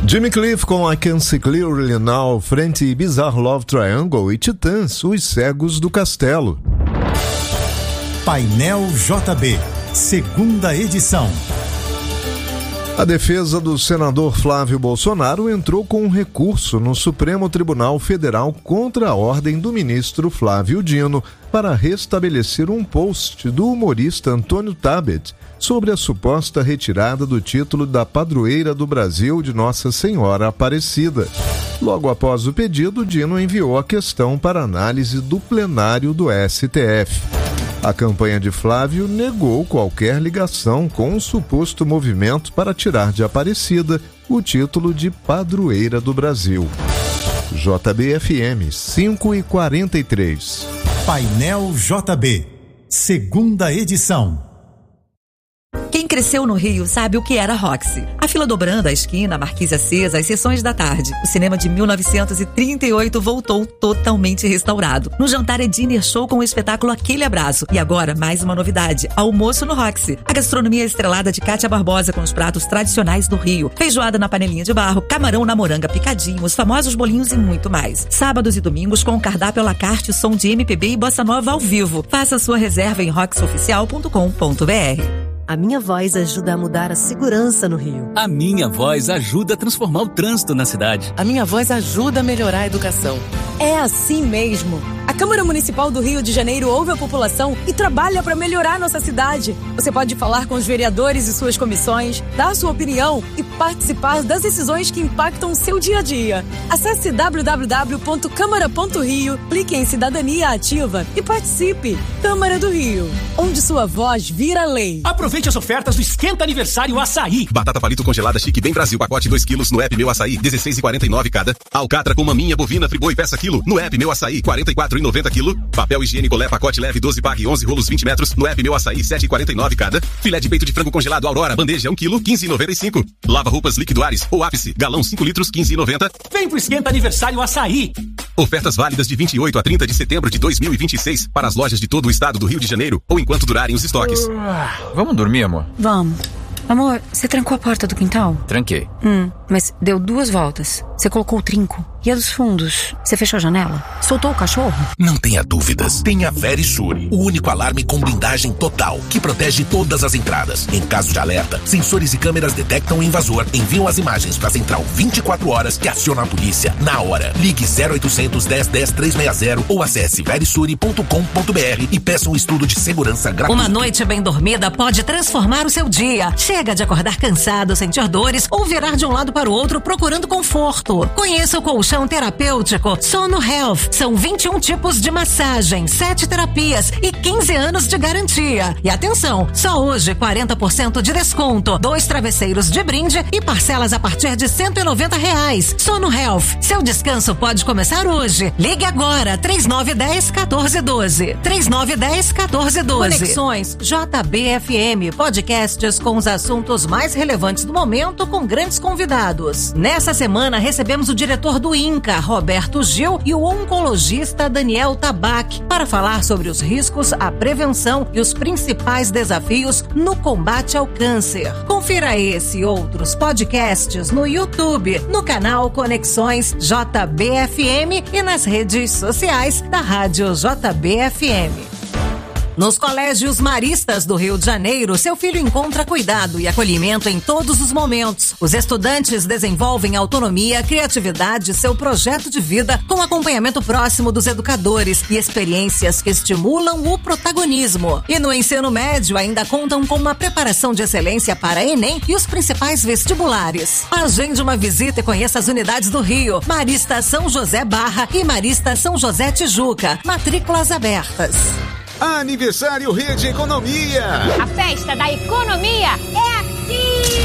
Jimmy Cliff com I Can See Clearly Now, frente Bizarre Love Triangle e Titãs, Os Cegos do Castelo. Painel JB, segunda edição. A defesa do senador Flávio Bolsonaro entrou com um recurso no Supremo Tribunal Federal contra a ordem do ministro Flávio Dino para restabelecer um post do humorista Antônio Tabet sobre a suposta retirada do título da padroeira do Brasil de Nossa Senhora Aparecida. Logo após o pedido, Dino enviou a questão para análise do plenário do STF. A campanha de Flávio negou qualquer ligação com o suposto movimento para tirar de Aparecida o título de padroeira do Brasil. JBFM 5h43. Painel JB, segunda edição. Quem cresceu no Rio sabe o que era Roxy. A fila dobrando, a esquina, a marquise acesa, as sessões da tarde. O cinema de 1938 voltou totalmente restaurado. No jantar é dinner show com o espetáculo Aquele Abraço. E agora, mais uma novidade, almoço no Roxy. A gastronomia estrelada de Cátia Barbosa com os pratos tradicionais do Rio. Feijoada na panelinha de barro, camarão na moranga picadinho, os famosos bolinhos e muito mais. Sábados e domingos com cardápio à la carte, som de MPB e bossa nova ao vivo. Faça sua reserva em roxoficial.com.br. A minha voz ajuda a mudar a segurança no Rio. A minha voz ajuda a transformar o trânsito na cidade. A minha voz ajuda a melhorar a educação. É assim mesmo. A Câmara Municipal do Rio de Janeiro ouve a população e trabalha para melhorar nossa cidade. Você pode falar com os vereadores e suas comissões, dar sua opinião e participar das decisões que impactam o seu dia a dia. Acesse www.câmara.rio, clique em Cidadania Ativa e participe. Câmara do Rio, onde sua voz vira lei. Aproveite as ofertas do Esquenta Aniversário Açaí. Batata palito congelada Chique Bem Brasil, pacote 2 kg no app Meu Açaí, 16,49 cada. Alcatra com maminha bovina Friboi peça quilo no app Meu Açaí, 44,90 kg. Papel higiênico Lé pacote leve 12 pague 11 rolos 20 metros no app Meu Açaí, 7,49 cada. Filé de peito de frango congelado Aurora, bandeja 1 kg, 15,95. Lava roupas Liquiduares ou Ápice, galão 5 litros, 15,90. Vem pro Esquenta Aniversário Açaí. Ofertas válidas de 28 a 30 de setembro de 2026 para as lojas de todo o estado do Rio de Janeiro ou enquanto durarem os estoques. Vamos dormir, amor? Vamos. Amor, você trancou a porta do quintal? Tranquei. Mas deu 2 voltas. Você colocou o trinco. E a dos fundos? Você fechou a janela? Soltou o cachorro? Não tenha dúvidas. Tenha Verisure, o único alarme com blindagem total, que protege todas as entradas. Em caso de alerta, sensores e câmeras detectam o invasor, enviam as imagens para a central 24 horas que aciona a polícia na hora. Ligue 0800 10 10 360 ou acesse verisure.com.br e peça um estudo de segurança gratuito. Uma noite bem dormida pode transformar o seu dia. Chega de acordar cansado, sentir dores ou virar de um lado para o outro procurando conforto. Conheça o colchão terapêutico Sono Health. São 21 tipos de massagem, 7 terapias e 15 anos de garantia. E atenção, só hoje 40% de desconto, 2 travesseiros de brinde e parcelas a partir de R$190. Sono Health, seu descanso pode começar hoje. Ligue agora, 3910-1412. 3910-1412. Conexões JBFM, podcasts com os assuntos mais relevantes do momento com grandes convidados. Nessa semana recebemos o diretor do INCA, Roberto Gil, e o oncologista Daniel Tabac para falar sobre os riscos, a prevenção e os principais desafios no combate ao câncer. Confira esse e outros podcasts no YouTube, no canal Conexões JBFM e nas redes sociais da Rádio JBFM. Nos colégios maristas do Rio de Janeiro, seu filho encontra cuidado e acolhimento em todos os momentos. Os estudantes desenvolvem autonomia, criatividade e seu projeto de vida com acompanhamento próximo dos educadores e experiências que estimulam o protagonismo. E no ensino médio ainda contam com uma preparação de excelência para Enem e os principais vestibulares. Agende uma visita e conheça as unidades do Rio, Marista São José Barra e Marista São José Tijuca. Matrículas abertas. Aniversário Rede Economia. A festa da economia é aqui.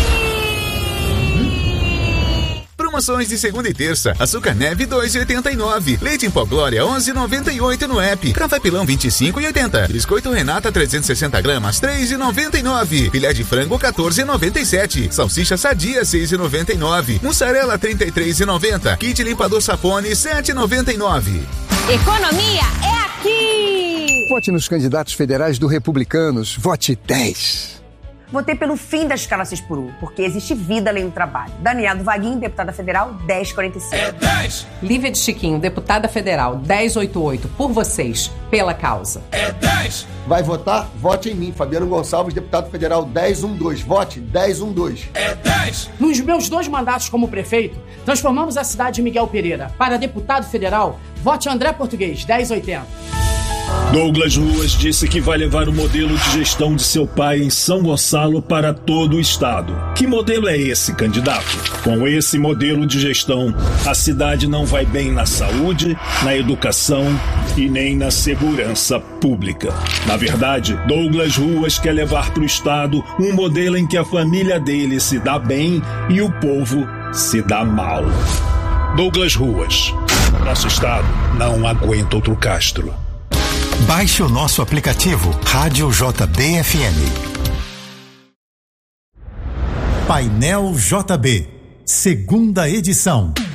Promoções de segunda e terça. Açúcar neve 2,89. Leite em pó Glória 11,98 no app. Café pilão 25,80. Biscoito Renata 360 gramas 3,99. Filé de frango 14,97. Salsicha Sadia 6,99. Mussarela 33,90. Kit limpador Sapone 7,99. Economia é aqui. Vote nos candidatos federais do Republicanos. Vote 10. Votei pelo fim da escala 6x1, porque existe vida além do trabalho. Daniela do Vaguinho, deputada federal, 1045. É 10! Lívia de Chiquinho, deputada federal, 1088. Por vocês, pela causa. É 10! Vai votar? Vote em mim. Fabiano Gonçalves, deputado federal, 1012. Vote 1012. É 10! Nos meus 2 mandatos como prefeito, transformamos a cidade de Miguel Pereira. Para deputado federal, vote André Português, 1080. Douglas Ruas disse que vai levar o modelo de gestão de seu pai em São Gonçalo para todo o estado. Que modelo é esse, candidato? Com esse modelo de gestão, a cidade não vai bem na saúde, na educação e nem na segurança pública. Na verdade, Douglas Ruas quer levar para o estado um modelo em que a família dele se dá bem e o povo se dá mal. Douglas Ruas. Nosso estado não aguenta outro Castro. Baixe o nosso aplicativo Rádio JB-FM. Painel JB, segunda edição.